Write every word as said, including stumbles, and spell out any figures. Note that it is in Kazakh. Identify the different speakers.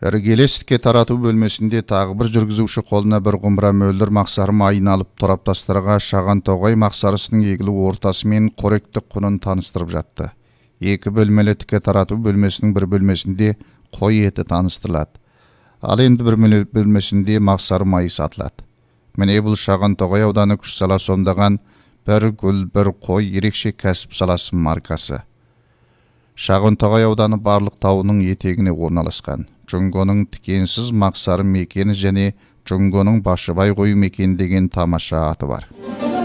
Speaker 1: Іргелес тіке тарату бөлмесінде тағы бір жүргізуші қолына бір құмыра мөлдір мақсары майын алып тораптастарға Шаған Тоғай мақсарысының егілу ортасы мен қоректік құнын таныстырып жатты. Екі бөлмелі тіке тарату бөлмесінің бір бөлмесінде қой еті таныстырылады. Ал енді бір бөлмесінде мақсары майы сатылады. Міне бұл Шаған Тоғай ауданы күш сала сомдаған бір гүл бір қой ерекше кәсіп саласы маркасы. Шаған Тоғай ауданы барлық тауының етегіне орналасқан. Жұңгоның тікенсіз мақсары мекені және Жұңгоның Башыбай қойы мекені деген тамаша аты бар.